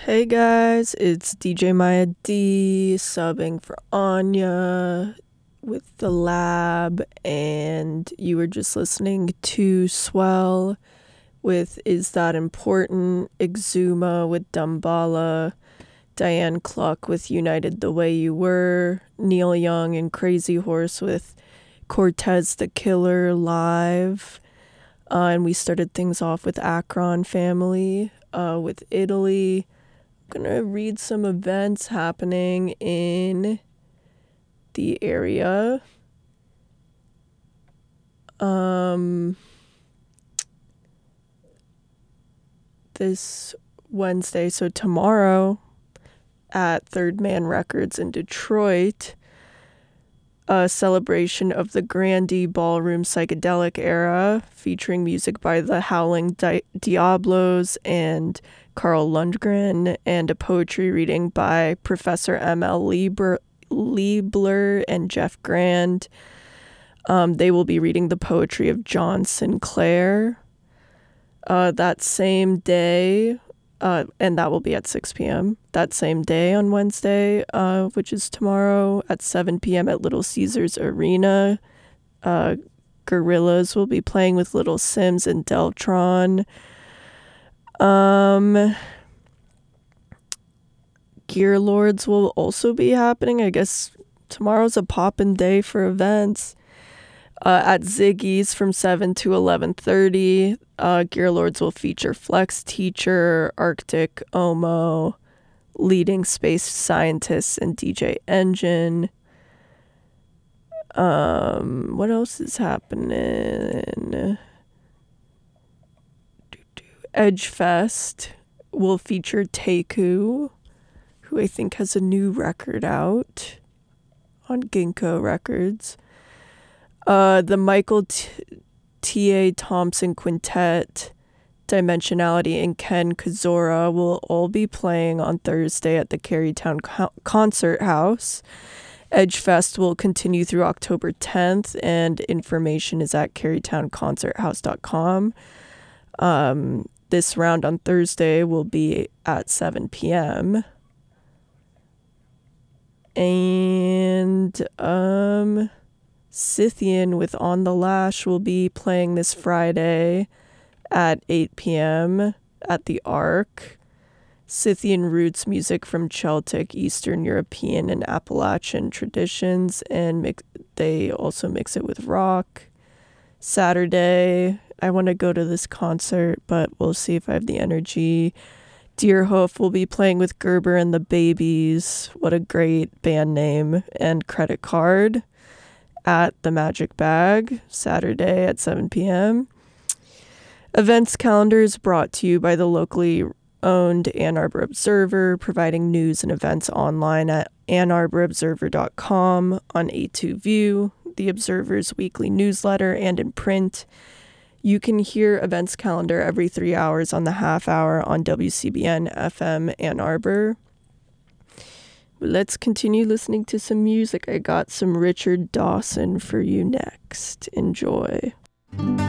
Hey guys, it's DJ Maya D subbing for Anya with the lab, and you were just listening to Swell with Is That Important, Exuma with Dumbala, Diane Cluck with United the Way You Were, Neil Young and Crazy Horse with Cortez the Killer live, and we started things off with Akron Family with Italy. Gonna read some events happening in the area. This Wednesday, so tomorrow, at Third Man Records in Detroit, a celebration of the Grandee Ballroom Psychedelic Era, featuring music by the Howling Diablos and Carl Lundgren, and a poetry reading by Professor M.L. Liebler and Jeff Grand. They will be reading the poetry of John Sinclair that same day, and that will be at 6 p.m. That same day on Wednesday, which is tomorrow at 7 p.m. at Little Caesars Arena. Gorillaz will be playing with Little Sims and Deltron. Gear Lords will also be happening. I guess tomorrow's a poppin' day for events. At Ziggy's from 7 to 11:30. Gear Lords will feature Flex Teacher, Arctic Omo, Leading Space Scientists, and DJ Engine. What else is happening? Edge Fest will feature Taku, who I think has a new record out on Ginkgo Records. The Michael T.A. Thompson Quintet, Dimensionality, and Ken Kazora will all be playing on Thursday at the Carytown Concert House. Edge Fest will continue through October 10th, and information is at carytownconcerthouse.com. This round on Thursday will be at 7 p.m. And Scythian with On the Lash will be playing this Friday at 8 p.m. at the Arc. Scythian roots music from Celtic, Eastern European, and Appalachian traditions, and they also mix it with rock. Saturday, I want to go to this concert, but we'll see if I have the energy. Deerhoof will be playing with Gerber and the Babies. What a great band name. And Credit Card at the Magic Bag, Saturday at 7 p.m. Events calendar is brought to you by the locally owned Ann Arbor Observer, providing news and events online at AnnArborObserver.com, on A2View, the Observer's weekly newsletter, and in print. You can hear events calendar every 3 hours on the half hour on WCBN FM Ann Arbor. Let's continue listening to some music. I got some Richard Dawson for you next. Enjoy.